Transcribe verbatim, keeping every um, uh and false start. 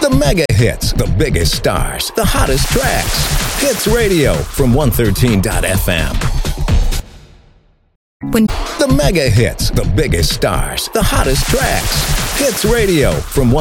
The mega hits, the biggest stars, the hottest tracks. Hits Radio from one thirteen dot f m. When the mega hits, the biggest stars, the hottest tracks. Hits Radio from one